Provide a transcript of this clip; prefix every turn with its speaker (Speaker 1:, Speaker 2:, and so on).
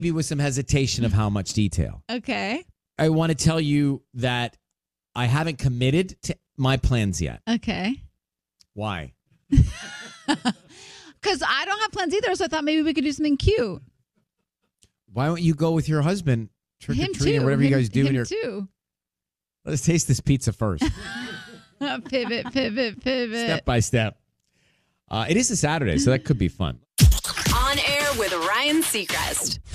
Speaker 1: Maybe with some hesitation of how much detail.
Speaker 2: Okay.
Speaker 1: I want to tell you that I haven't committed to my plans yet.
Speaker 2: Okay.
Speaker 1: Why?
Speaker 2: Because I don't have plans either, so I thought maybe we could do something cute.
Speaker 1: Why don't you go with your husband trick or
Speaker 2: Him
Speaker 1: treating
Speaker 2: too.
Speaker 1: or whatever you guys do?
Speaker 2: Him too.
Speaker 1: Let's taste this pizza first.
Speaker 2: Pivot.
Speaker 1: Step by step. It is a Saturday, so that could be fun.
Speaker 3: On air with Ryan Seacrest.